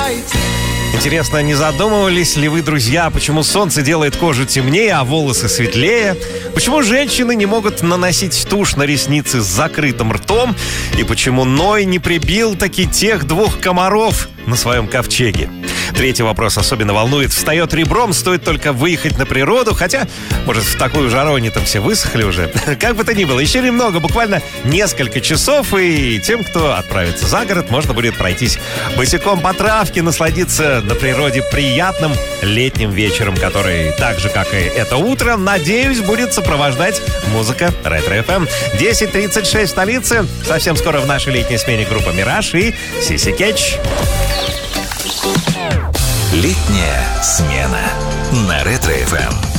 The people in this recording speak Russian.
Интересно, не задумывались ли вы, друзья, почему солнце делает кожу темнее, а волосы светлее? Почему женщины не могут наносить тушь на ресницы с закрытым ртом? И почему Ной не прибил таки тех 2 комаров на своем ковчеге? Третий вопрос особенно волнует. Встает ребром, стоит только выехать на природу, хотя, может, в такую жару они там все высохли уже. Как бы то ни было, еще немного, буквально несколько часов, и тем, кто отправится за город, можно будет пройтись босиком по травке, насладиться на природе приятным летним вечером, который, так же, как и это утро, надеюсь, будет сопровождать музыка Ретро-ФМ. 10:36 в столице. Совсем скоро в нашей летней смене группа «Мираж» и Сиси Кетч. Летняя смена на Ретро-ФМ.